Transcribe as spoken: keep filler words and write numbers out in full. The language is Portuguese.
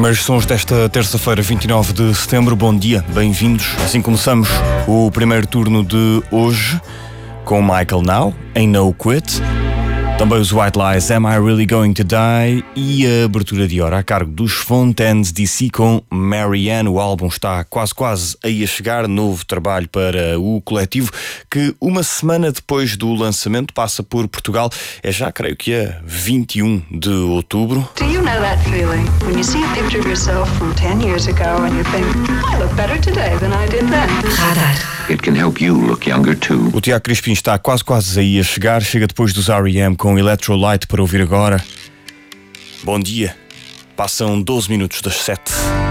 Primeiros sons desta terça-feira, vinte e nove de setembro. Bom dia, bem-vindos. Assim começamos o primeiro turno de hoje com Michael Now, em No Quit. Também os White Lies, Am I Really Going to Die? E a abertura de hora a cargo dos Fontaines D C com Marianne. O álbum está quase quase aí a chegar, novo trabalho para o coletivo que uma semana depois do lançamento passa por Portugal. É já, creio que é vinte e um de outubro. Do you know that feeling when you see a picture of yourself from ten years ago and you think, I look better today than I did then? Radar. It can help you look younger too. O Tiago Crispim está quase quase aí a chegar, chega depois dos R E M com Electrolyte para ouvir agora. Bom dia, passam doze minutos das sete.